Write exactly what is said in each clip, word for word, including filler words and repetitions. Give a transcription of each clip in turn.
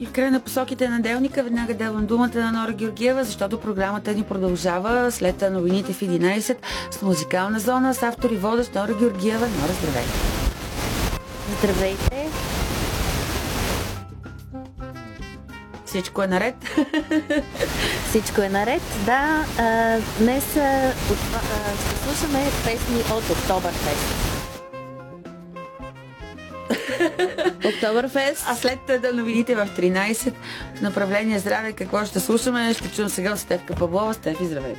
в края на посоките на делника веднага давам думата на Нора Георгиева, защото програмата ни продължава след новините в единайсет с музикална зона с автор и водещ Нора Георгиева. Нора, здравей! Здравейте! Всичко е наред? Всичко е наред, да. А, днес а, от, а, ще слушаме песни от Октоберфест. Октоберфест. А след да новините в тринайсет в направление здраве, какво ще слушаме? Ще чуем сега от Стефка Павлова. Стефи, здравей!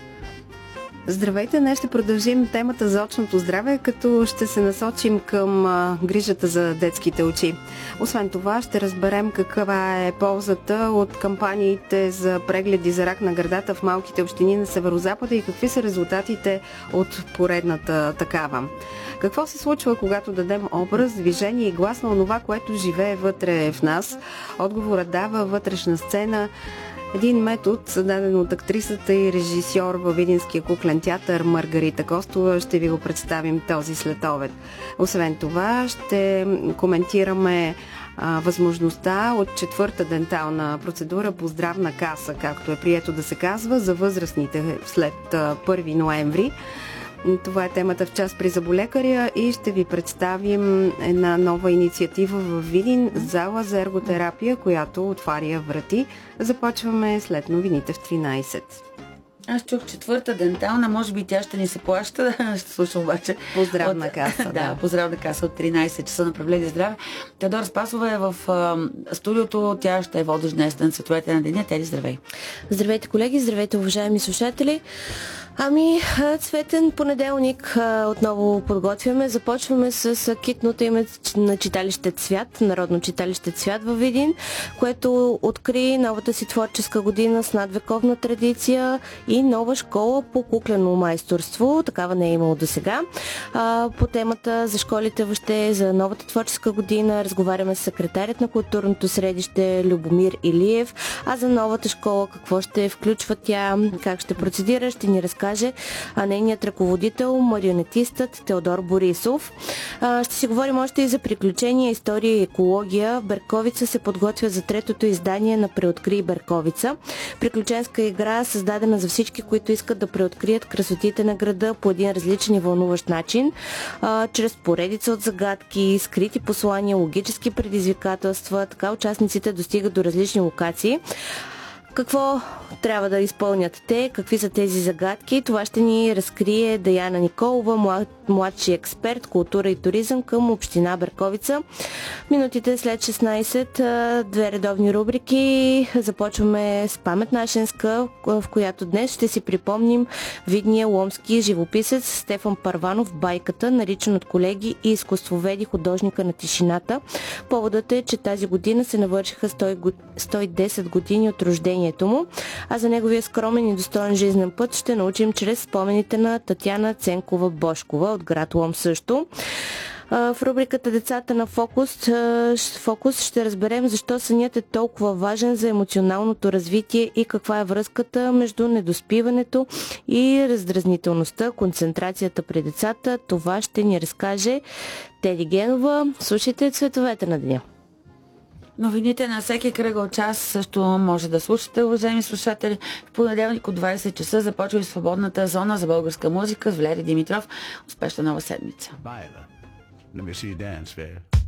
Здравейте! Днес ще продължим темата за очното здраве, като ще се насочим към а, грижата за детските очи. Освен това, ще разберем каква е ползата от кампаниите за прегледи за рак на гърдата в малките общини на Северозапада и какви са резултатите от поредната такава. Какво се случва, когато дадем образ, движение и глас на онова, което живее вътре в нас? Отговорът дава вътрешна сцена, един метод, създаден от актрисата и режисьор във Видинския куклен театър Маргарита Костова. Ще ви го представим този следобед. Освен това, ще коментираме а, възможността от четвърта дентална процедура по здравна каса, както е прието да се казва, за възрастните след а, първи ноември. Това е темата в час при зъболекаря и ще ви представим една нова инициатива в Видин, зала за ерготерапия, която отваря врати. Започваме след новините в тринайсет. Аз чух четвърта дентална, може би тя ще ни се плаща, ще слушам обаче. По здравна от, каса. да, да, по здравна каса от тринайсет часа направление здраве. Теодора Спасова е в а, студиото, тя ще е водещ днес на Цветовете на деня. Тери, здравей! Здравейте, колеги! Здравейте, уважаеми слушатели! Ами, цветен понеделник отново подготвяме. Започваме с китното име на читалище Цвят, Народно читалище Цвят във Видин, което откри новата си творческа година с надвековна традиция и нова школа по куклено майсторство. Такава не е имало до сега. По темата за школите въобще, за новата творческа година разговаряме с секретарят на културното средище Любомир Илиев, а за новата школа какво ще включва тя, как ще процедира, ще ни разкаже а нейният ръководител, марионетистът Теодор Борисов. Ще си говорим още и за приключения, история и екология. Берковица се подготвя за третото издание на Преоткрий Берковица. Приключенска игра, създадена за всички, които искат да преоткрият красотите на града по един различен и вълнуващ начин, чрез поредица от загадки, скрити послания, логически предизвикателства. Така участниците достигат до различни локации. Какво трябва да изпълнят те? Какви са тези загадки? Това ще ни разкрие Даяна Николова, млад, младши експерт култура и туризъм към община Берковица. Минутите след шестнайсет, две редовни рубрики. Започваме с Памет Нашенска, в която днес ще си припомним видния ломски живописец Стефан Първанов, Байката, наричан от колеги и изкуствоведи художника на тишината. Поводът е, че тази година се навършиха сто и десет години от рождението му, а за неговия скромен и достоен жизнен път ще научим чрез спомените на Татяна Ценкова Бошкова от град Лом също. В рубриката Децата на фокус, фокус ще разберем защо сънят е толкова важен за емоционалното развитие и каква е връзката между недоспиването и раздразнителността, концентрацията при децата. Това ще ни разкаже Теди Генова. Слушайте Цветовете на деня. Новините на всеки кръгъл час също може да слушате, уважаеми слушатели. В понеделник от двайсет часа започва и свободната зона за българска музика с Валери Димитров. Успешна нова седмица! Let me see you dance, fair.